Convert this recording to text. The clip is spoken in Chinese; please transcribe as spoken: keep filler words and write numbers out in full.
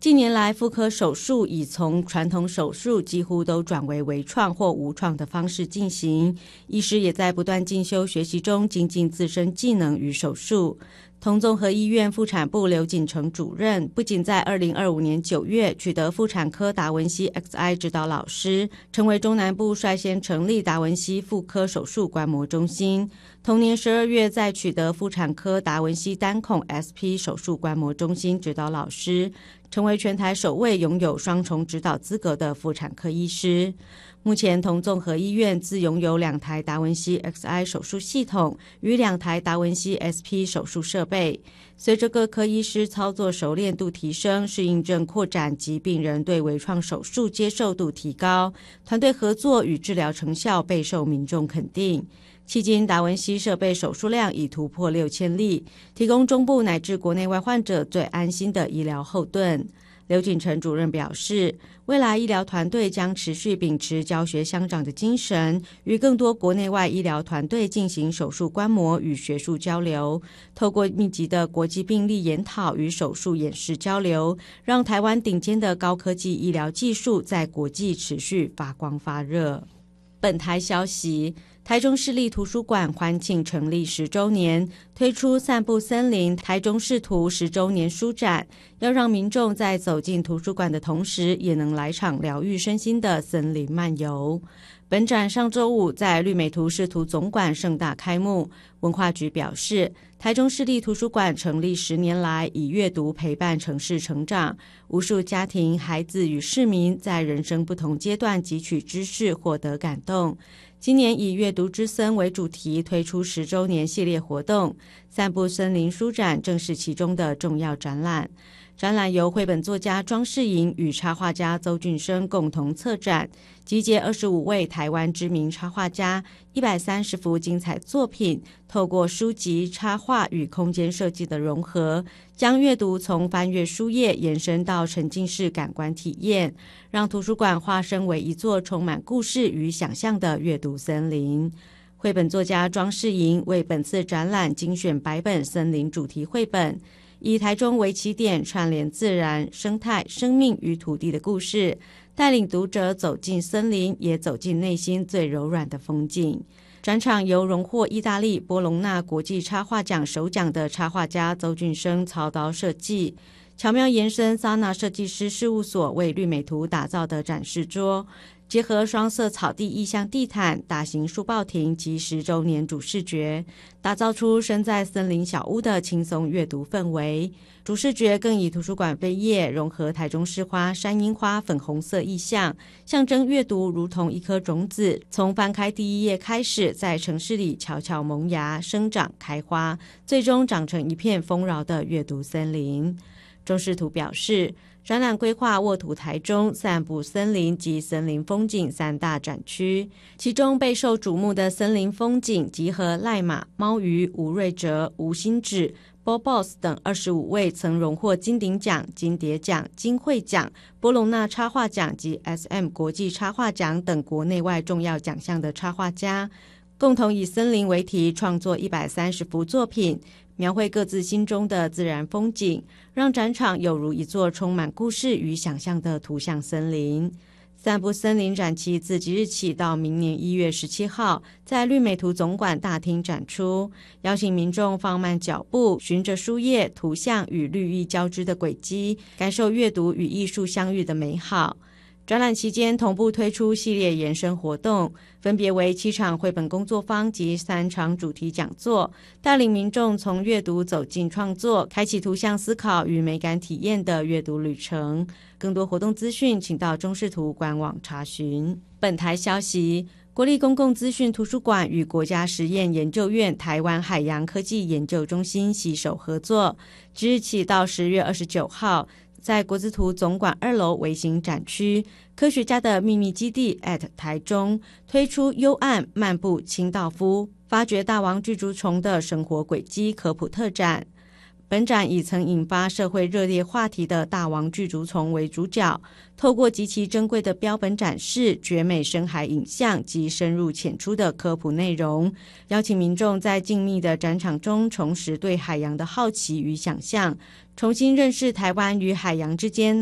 近年来，妇科手术已从传统手术几乎都转为微创或无创的方式进行，医师也在不断进修学习中精进自身技能与手术。同综合医院妇产部刘锦成主任不仅在二零二五年九月取得妇产科达文西 X I 指导老师，成为中南部率先成立达文西妇科手术观摩中心，同年十二月再取得妇产科达文西单孔 S P 手术观摩中心指导老师，成为全台首位拥有双重指导资格的妇产科医师。目前同综合医院自拥有两台达文西 X I 手术系统与两台达文西 S P 手术设备。随着各科医师操作熟练度提升，适应症扩展及病人对微创手术接受度提高，团队合作与治疗成效备受民众肯定。迄今达文西设备手术量已突破六千例，提供中部乃至国内外患者最安心的医疗后盾。刘锦成主任表示，未来医疗团队将持续秉持教学相长的精神，与更多国内外医疗团队进行手术观摩与学术交流，透过密集的国际病例研讨与手术演示交流，让台湾顶尖的高科技医疗技术在国际持续发光发热。本台消息，台中市立图书馆欢庆成立十周年，推出散步森林台中市图十周年书展，要让民众在走进图书馆的同时，也能来场疗愈身心的森林漫游。本展上周五在绿美图视图总馆盛大开幕。文化局表示，台中市立图书馆成立十年来，以阅读陪伴城市成长，无数家庭、孩子与市民在人生不同阶段汲取知识，获得感动。今年以阅读之森为主题，推出十周年系列活动，散步森林书展正是其中的重要展览。展览由绘本作家庄世莹与插画家邹俊生共同策展，集结二十五位台湾知名插画家，一百三十幅精彩作品，透过书籍、插画与空间设计的融合，将阅读从翻阅书页延伸到沉浸式感官体验，让图书馆化身为一座充满故事与想象的阅读森林。绘本作家庄世莹为本次展览精选百本森林主题绘本，以台中为起点，串联自然、生态、生命与土地的故事，带领读者走进森林，也走进内心最柔软的风景。展场由荣获意大利波隆纳国际插画奖首奖的插画家邹俊生操刀设计，巧妙延伸萨纳设计师事务所为绿美图打造的展示桌，结合双色草地意象地毯、大型书报亭及十周年主视觉，打造出身在森林小屋的轻松阅读氛围。主视觉更以图书馆扉页融合台中市花、山樱花粉红色意象，象征阅读如同一颗种子，从翻开第一页开始，在城市里悄悄萌芽、生长、开花，最终长成一片丰饶的阅读森林。中视图表示，展览规划沃土台中、散步森林及森林风景三大展区，其中备受瞩目的森林风景集合赖马、猫鱼、吴瑞哲、吴新芷、Bobos 等二十五位曾荣获金鼎奖、金蝶奖、金绘奖、波隆纳插画奖及 S M 国际插画奖等国内外重要奖项的插画家，共同以森林为题创作一百三十幅作品，描绘各自心中的自然风景，让展场有如一座充满故事与想象的图像森林。散步森林展期自即日起到明年一月十七号，在绿美图总馆大厅展出，邀请民众放慢脚步，循着书页、图像与绿意交织的轨迹，感受阅读与艺术相遇的美好。展览期间同步推出系列延伸活动，分别为七场绘本工作坊及三场主题讲座，带领民众从阅读走进创作，开启图像思考与美感体验的阅读旅程。更多活动资讯请到中视图官网查询。本台消息，国立公共资讯图书馆与国家实验研究院台湾海洋科技研究中心携手合作，即日起到十月二十九号，在国资图总馆二楼微型展区科学家的秘密基地 at 台中推出幽暗漫步清道夫，发掘大王巨足虫的生活轨迹科普特展。本展以曾引发社会热烈话题的大王巨足虫为主角，透过极其珍贵的标本展示、绝美深海影像及深入浅出的科普内容，邀请民众在静谧的展场中重拾对海洋的好奇与想象，重新认识台湾与海洋之间